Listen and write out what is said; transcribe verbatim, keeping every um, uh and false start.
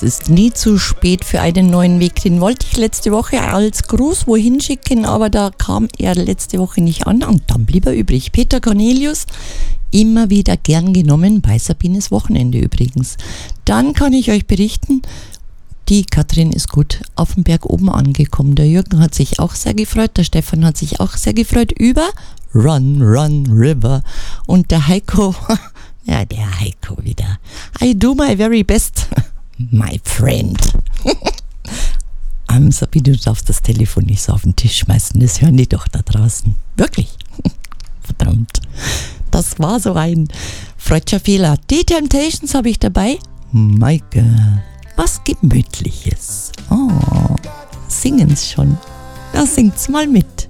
Es ist nie zu spät für einen neuen Weg. Den wollte ich letzte Woche als Gruß wohin schicken, aber da kam er letzte Woche nicht an und dann blieb er übrig. Peter Cornelius, immer wieder gern genommen, bei Sabines Wochenende übrigens. Dann kann ich euch berichten, die Katrin ist gut auf dem Berg oben angekommen. Der Jürgen hat sich auch sehr gefreut, der Stefan hat sich auch sehr gefreut über Run, Run, River. Und der Heiko, ja, der Heiko wieder. I do my very best, my friend. um, Sabine, du darfst das Telefon nicht so auf den Tisch schmeißen, das hören die doch da draußen. Wirklich. Verdammt. Das war so ein freudscher Fehler. Die Temptations habe ich dabei. Maike, was Gemütliches. Oh, singen's schon. Na, singt's mal mit.